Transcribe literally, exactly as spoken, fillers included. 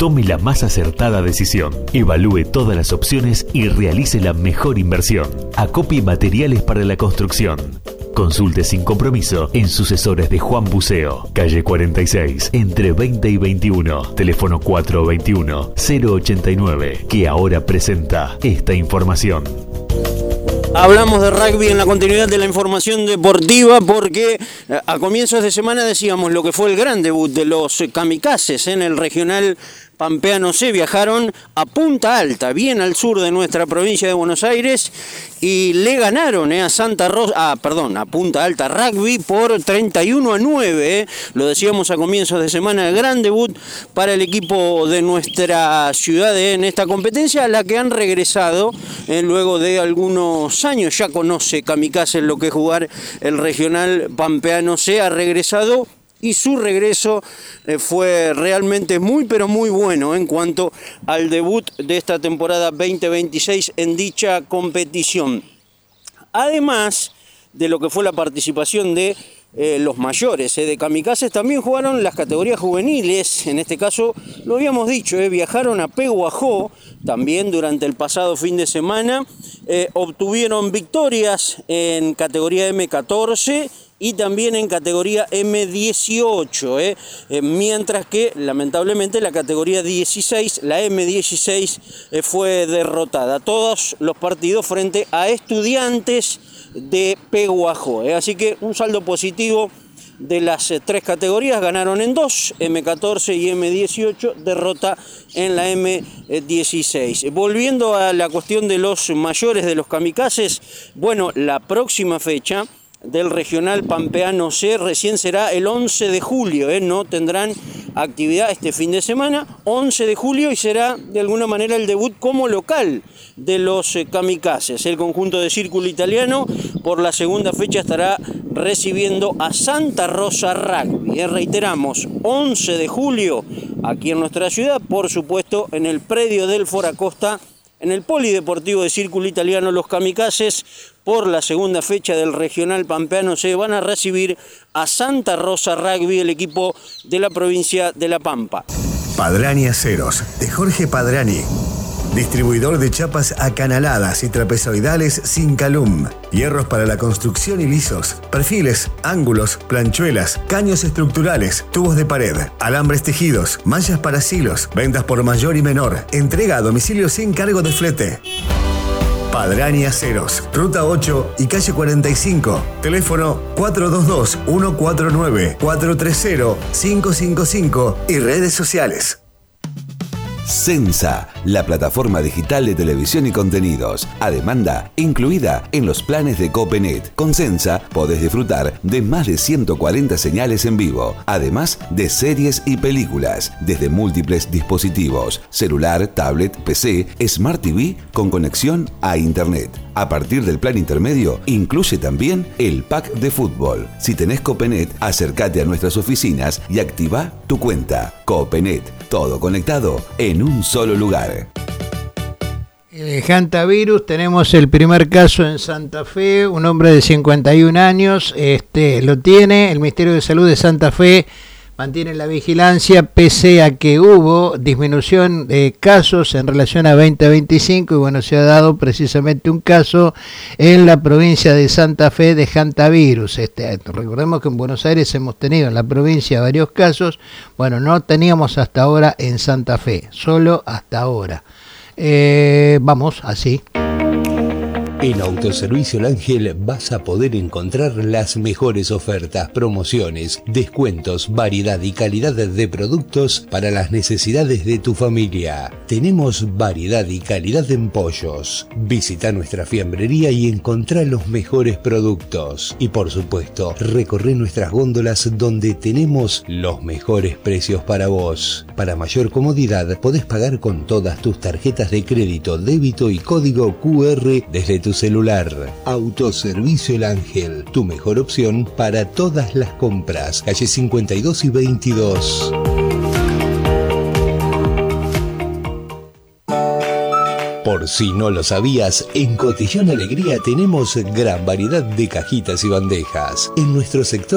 Tome la más acertada decisión. Evalúe todas las opciones y realice la mejor inversión. Acopie materiales para la construcción. Consulte sin compromiso en sucesores de Juan Buceo, calle cuarenta y seis, entre veinte y veintiuno, teléfono cuatro veintiuno cero ochenta y nueve, que ahora presenta esta información. Hablamos de rugby en la continuidad de la información deportiva porque a comienzos de semana decíamos lo que fue el gran debut de los kamikazes en el regional pampeano C. Viajaron a Punta Alta, bien al sur de nuestra provincia de Buenos Aires, y le ganaron eh, a Santa Rosa, ah, perdón, a Punta Alta Rugby por treinta y uno a nueve. Eh. Lo decíamos a comienzos de semana, el gran debut para el equipo de nuestra ciudad eh, en esta competencia, a la que han regresado eh, luego de algunos años. Ya conoce Kamikazes lo que es jugar el regional pampeano C, ha regresado. Y su regreso eh, fue realmente muy, pero muy bueno en cuanto al debut de esta temporada veinte veintiséis en dicha competición. Además de lo que fue la participación de eh, los mayores eh, de Kamikazes, también jugaron las categorías juveniles. En este caso, lo habíamos dicho, eh, viajaron a Peguajó también durante el pasado fin de semana. Eh, obtuvieron victorias en categoría eme catorce y también en categoría eme dieciocho, ¿eh? Eh, mientras que lamentablemente la categoría dieciséis, la eme dieciséis, eh, fue derrotada. Todos los partidos frente a Estudiantes de Peguajó, ¿eh? Así que un saldo positivo de las eh, tres categorías, ganaron en dos, eme catorce y eme dieciocho, derrota en la eme dieciséis. Volviendo a la cuestión de los mayores de los kamikazes, bueno, la próxima fecha del regional pampeano C recién será el once de julio, ¿eh? No tendrán actividad este fin de semana, once de julio, y será de alguna manera el debut como local de los eh, kamikazes. El conjunto de Círculo Italiano por la segunda fecha estará recibiendo a Santa Rosa Rugby. ¿eh? Reiteramos, once de julio aquí en nuestra ciudad, por supuesto en el predio del Foracosta, en el Polideportivo de Círculo Italiano. Los kamikazes por la segunda fecha del regional pampeano se van a recibir a Santa Rosa Rugby, el equipo de la provincia de La Pampa. Padrani Aceros, de Jorge Padrani. Distribuidor de chapas acanaladas y trapezoidales sin calum. Hierros para la construcción y lisos. Perfiles, ángulos, planchuelas, caños estructurales, tubos de pared, alambres tejidos, manchas para silos. Ventas por mayor y menor. Entrega a domicilio sin cargo de flete. Padrani Aceros, Ruta ocho y calle cuarenta y cinco. Teléfono cuatro dos dos, uno cuatro nueve, cuatro tres cero, cinco cinco cinco y redes sociales. Sensa, la plataforma digital de televisión y contenidos, a demanda incluida en los planes de Copenet. Con Sensa podés disfrutar de más de ciento cuarenta señales en vivo, además de series y películas, desde múltiples dispositivos, celular, tablet, pe ce, Smart T V con conexión a Internet. A partir del plan intermedio, incluye también el pack de fútbol. Si tenés Copenet, acércate a nuestras oficinas y activa tu cuenta. Copenet, todo conectado en un solo lugar. El hantavirus, tenemos el primer caso en Santa Fe, un hombre de cincuenta y un años, este, lo tiene, el Ministerio de Salud de Santa Fe mantiene la vigilancia pese a que hubo disminución de casos en relación a veinte veinticinco y bueno, se ha dado precisamente un caso en la provincia de Santa Fe de hantavirus. Este, recordemos que en Buenos Aires hemos tenido en la provincia varios casos, bueno, no teníamos hasta ahora en Santa Fe, solo hasta ahora. Eh, vamos, así. En Autoservicio El Ángel vas a poder encontrar las mejores ofertas, promociones, descuentos, variedad y calidad de productos para las necesidades de tu familia. Tenemos variedad y calidad en pollos. Visita nuestra fiambrería y encontrá los mejores productos. Y por supuesto, recorre nuestras góndolas donde tenemos los mejores precios para vos. Para mayor comodidad, podés pagar con todas tus tarjetas de crédito, débito y código cu erre desde tu celular. Autoservicio El Ángel, tu mejor opción para todas las compras. Calle cincuenta y dos y veintidós. Por si no lo sabías, en Cotillón Alegría tenemos gran variedad de cajitas y bandejas. En nuestro sector